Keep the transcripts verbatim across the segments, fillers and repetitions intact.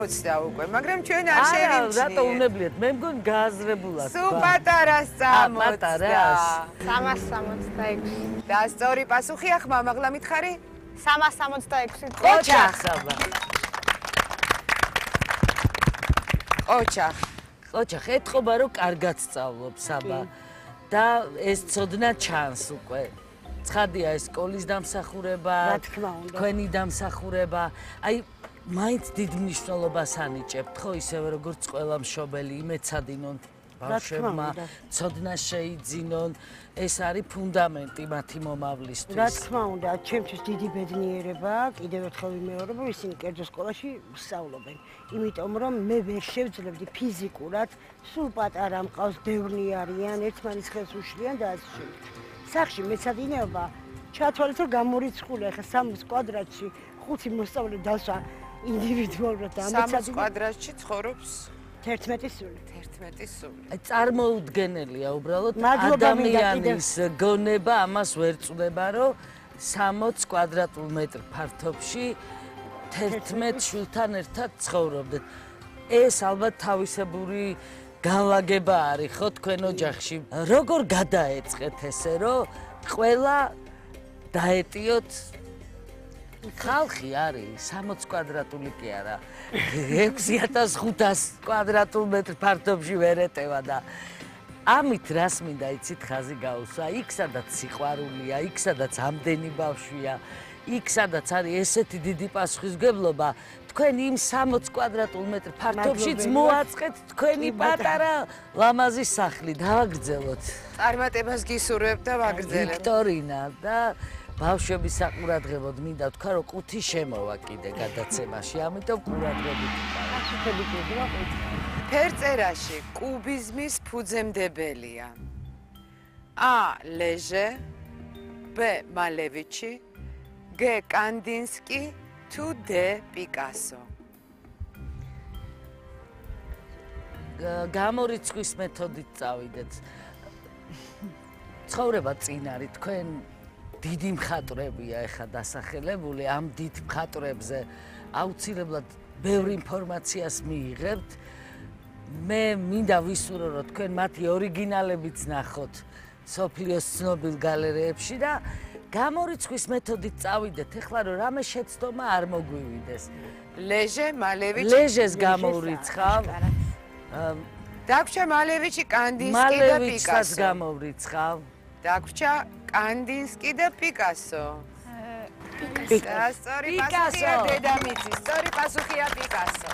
ოცდა უკვე, მაგრამ ჩვენ არ შევიმჩნიეთ. არა, რატო უნებლიეთ? მე მგონი გააზრებულად. სულ პატარას წამოწდა. სამას სამოცდაექვსი. და სწორი პასუხია, ხმამაღლა მითხარი? სამას სამოცდაექვსი. ოჩახ. საბა. ოჩახ. ოჩახ, ეთყობა რომ კარგად სწავლობ საბა. და ეს ცოდნა ჩანს უკვე. ცხადია ეს სკოლის დამსახურება, თქვენი დამსახურება. აი მაინც დიდ მნიშვნელობას ანიჭებთ, ხო, ისევე როგორც ყველა მშობელი, იმეცადინონ ბავშვებმა, ცოდნა შეიძინონ, ეს არის ფუნდამენტი მათი მომავლისთვის. რა თქმა უნდა, ჩემთვის დიდი ბედნიერება, კიდევ ერთხელ ვიმეორებ, რომ ისინი კერძო სკოლაში სწავლობენ. იმიტომ რომ მე ვერ შევძლებდი ფიზიკურად, სულ პატარა მყავს, ბევრნი არიან, ერთმანეთს ხელს უშლიან და ასე შემდეგ. სახში მეცადინეობა ჩათვალეთ, რომ გამორიცხული ახლა სამს კვადრატში ხუთი მოსწავლე დასვა ინდივიდუალურად და ამეცადინე სამს კვადრატში ცხოვრობს თერთმეტი სული. თერთმეტი სული. აი წარმოუდგენელია უბრალოდ ადამიანის გონება ამას ვერ წვდება, რომ სამოც კვადრატულ მეტრ ფართობში თერთმეტ შვილთან ერთად ცხოვრობდეთ. ეს ალბათ თავისებური განლაგება არის ხო თქვენ ოჯახში. როგორ გადაეწყეთ ესე, რომ ყველა დაეტიოთ ხალხი არის სამოც კვადრატული კი არა. ექვსი ათას ხუთას კვადრატულ მეტრ ფართობში ვერ ეტევა და ამით რას მინდა იცით ხაზი გაუსვა. იქ სადაც სიყვარულია, იქ სადაც ამდენი ბავშვია, იქ სადაც არის ესეთი დიდი პასუხისმგებლობა, თქვენ იმ სამოც კვადრატულ მეტრ ფართობშიც მოაწყეთ თქვენი პატარა ლამაზი სახლი, დავაგრძელოთ. წარმატებას გისურვებ და ვაგრძელებ. ვიქტორინა და ბავშვების საყურადღებოდ მინდა თქვა, რომ ყუთი შემოვა კიდე გადაცემაში, ამიტომ ყურადღებით ვიყავ. ფერწერაში კუბიზმის ფუძემდებელია. ა. ლეჟე, ბ. მალევიჩი, გ. კანდინსკი, თუ დ. პიკასო. გამორიცხვის მეთოდით წავიდეთ. ცხოვრება წინ არის, თქვენ დიდი მხატვრებია ეხა დასახელებული, ამ დიდ მხატვრებზე აუცილებლად ბევრი ინფორმაციას მიიღებთ. მე მინდა ვისურვო, რომ თქვენ მათი ორიგინალებიც ნახოთ სოფლიოს ცნობილ გალერეებში და გამორიცხვის მეთოდით წავიდეთ, ეხლა რომ რამე შეცდომა არ მოგვივიდეს. ლეჟე, მალევიჩი. ლეჟეს გამოვრიცხავ. დაგვრჩა მალევიჩი, კანდინსკი და მალევიჩსაც გამოვრიცხავ. დაგვრჩა კანდინსკი და პიკასო. პიკასო. სწორი პასუხია დედამიწის, სწორი პასუხია პიკასო.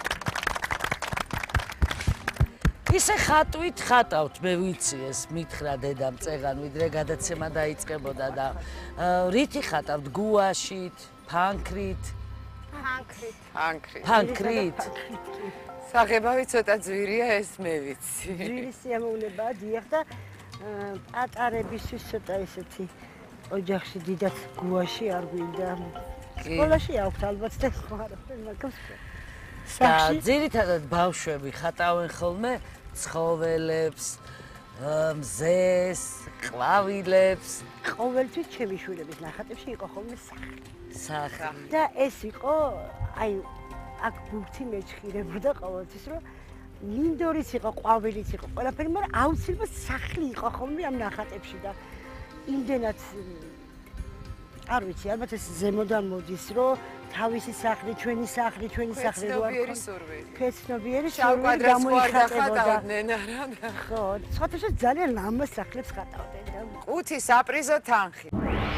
ისე ხატვით ხატავთ, მე ვიცი ეს მითხრა დედამ წეღან, ვიდრე გადაცემა დაიწყებოდა და რითი ხატავთ? გუაშით, ფანქრით? ფანქრით. ფანქრით. ფანქრით. საღებავი ცოტა ძვირია, ეს მე ვიცი. ძვირი სიამოვნებაა, დიახ და პატარებისთვის ცოტა ესეთი ოჯახში დიდად გუაში არ გვინდა. სკოლაში აქვთ ალბათ და ხო არა, მაგრამ და ძირითადად ბავშვები ხატავენ ხოლმე ცხოველებს, მზეს, ყვავილებს. ყოველთვის ჩემი შვილების ნახატებში იყო ხოლმე სახლი. სახლი. და ეს იყო, აი, აქ ბურთი მეჩხირებოდა ყოველთვის, რომ მინდორიც იყო, ყვავილიც იყო, ყველაფერი, მაგრამ აუცილებლად სახლი იყო ხოლმე ამ ნახატებში და იმდენად არ ვიცი, ალბათ ეს ზემოდან მოდის, რომ თავისი სახლი, ჩვენი სახლი, ჩვენი სახლი რო არ ქეცნობიერი სურვილი. ქეცნობიერი შავ სურვილი კვადრატს ხო არ გამოიხატებოდა. დახატავდნენ, არა? ხო, სხვათაშორის ძალიან ლამაზ სახლებს ხატავდნენ და ყუთი საპრიზო თანხი.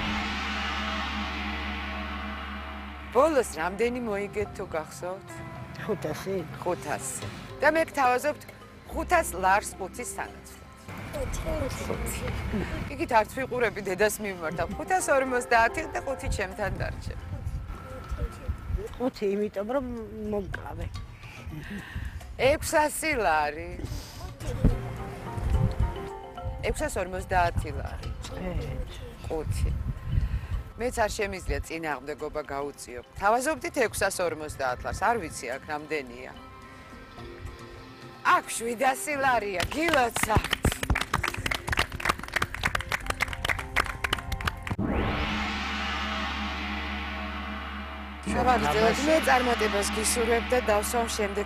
ბოლოს რამდენი მოიგეთ თუ გახსოვთ? ხუთასი. ხუთასი. და მე გთავაზობთ ხუთას ლარს ყუთის სანაცვლოდ. იქით არც ვიყურები დედას მიმართა. ხუთას ორმოცდაათი და ყუთი ჩემთან დარჩა. ყუთი, იმიტომ რომ მომკლავე. ექვსასი ლარი. ექვსას ორმოცდაათი ლარი. ყუთი. მეც არ შემიძლია წინააღმდეგობა გაუწიო. თავაზობდით ექვსას ორმოცდაათ ლარს, არ ვიცი აქ რამდენია. აქ შვიდასი ლარია, გილოცავთ. შევაგრძელოთ, მე წარმატებას გისურვებ და დავსვამ შემდეგ